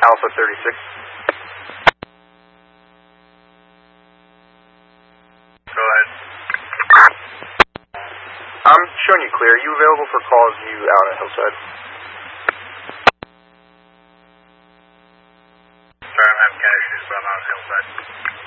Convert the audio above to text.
Alpha 36. Go ahead. I'm showing you clear. Are you available for calls you out at Hillside? Sorry, I'm having cat issues, but I'm on Hillside.